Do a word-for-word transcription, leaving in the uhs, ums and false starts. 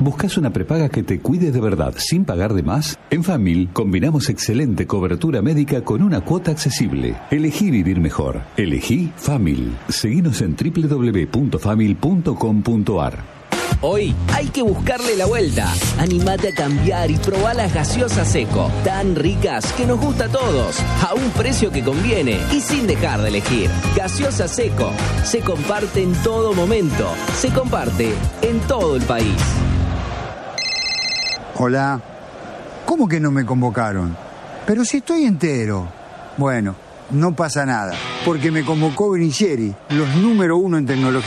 ¿Buscas una prepaga que te cuide de verdad sin pagar de más? En Famil combinamos excelente cobertura médica con una cuota accesible. Elegí vivir mejor. Elegí Famil. Seguinos en doble u doble u doble u punto famil punto com punto a r. Hoy hay que buscarle la vuelta. Animate a cambiar y probá las gaseosas Seco, tan ricas que nos gusta a todos, a un precio que conviene y sin dejar de elegir. Gaseosa Seco, se comparte en todo momento, se comparte en todo el país. Hola, ¿cómo que no me convocaron? Pero si estoy entero. Bueno, no pasa nada, porque me convocó Vinicieri, los número uno en tecnología.